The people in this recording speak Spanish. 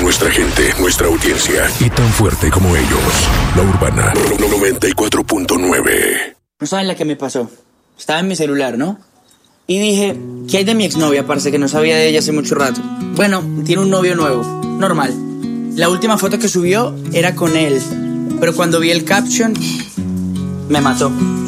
nuestra gente, nuestra audiencia. Y tan fuerte como ellos. La Urbana 94.9. No saben la que me pasó. Estaba en mi celular, ¿no? Y dije, ¿qué hay de mi exnovia, parce, que no sabía de ella hace mucho rato? Bueno, tiene un novio nuevo, normal. La última foto que subió era con él, pero cuando vi el caption, me mató.